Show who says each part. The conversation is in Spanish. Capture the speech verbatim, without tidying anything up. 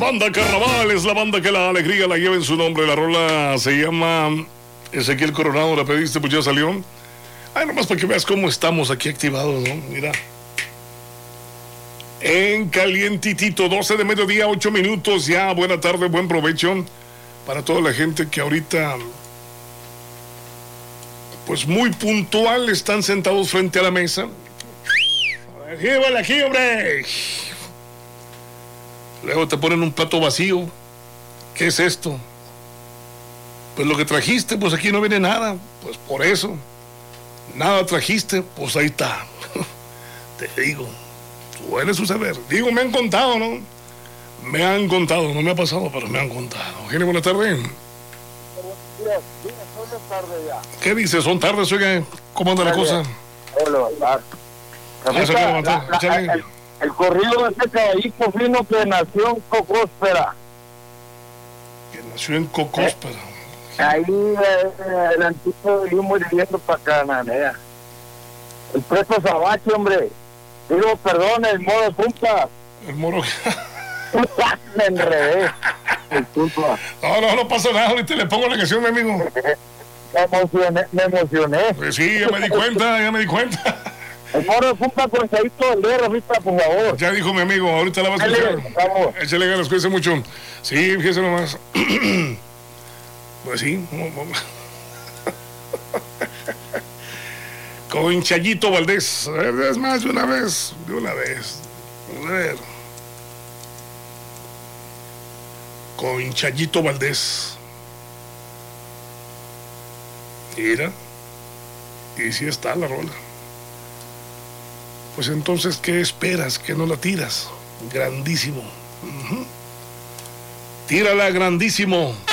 Speaker 1: banda Carnaval es la banda que la alegría la lleva en su nombre. La rola se llama Ezequiel Coronado. La pediste, pues ya salió. Ay, nomás para que veas cómo estamos aquí activados, ¿no? Mira. En calientitito, doce de mediodía, ocho minutos ya. Buena tarde, buen provecho para toda la gente que ahorita, pues muy puntual, están sentados frente a la mesa. Aquí, vale, aquí, hombre. Luego te ponen un plato vacío. ¿Qué es esto? Pues lo que trajiste, pues aquí no viene nada. Pues por eso. Nada trajiste, pues ahí está. Te digo, suele suceder. Digo, me han contado, ¿no? Me han contado, no me ha pasado, pero me han contado. Gene, buenas tardes.
Speaker 2: Buenos días, sí, son tarde ya.
Speaker 1: ¿Qué dices? ¿Son tardes? Oiga, ¿cómo anda la cosa?
Speaker 2: Hola,
Speaker 1: Ya se puede levantar, échale.
Speaker 2: el, el corrido de ese caballito fino que nació en Cocóspera.
Speaker 1: Que nació en Cocóspera.
Speaker 2: Ahí eh, el antiguo vivimos viviendo para Cananea. El preso Sabache, hombre. Digo, perdón, el modo punta.
Speaker 1: El moro.
Speaker 2: Me enredé. Disculpa.
Speaker 1: No, no, no pasa nada. Ahorita le pongo la canción, mi amigo.
Speaker 2: Me emocioné, me emocioné.
Speaker 1: Pues sí, ya me di cuenta, ya me di cuenta.
Speaker 2: El moro punta con Saito del dedo, Rafita, por favor.
Speaker 1: Ya dijo mi amigo, ahorita la vas a escuchar.
Speaker 2: Vamos.
Speaker 1: Échale ganas, cuídese mucho. Sí, fíjese nomás. Pues sí. Con Chayito Valdés. A ver, es más, de una vez. De una vez. Vamos a ver. Con Chayito Valdés. Mira. Y sí está la rola. Pues entonces, ¿qué esperas? ¿Que no la tiras? Grandísimo. Uh-huh. Tírala, grandísimo.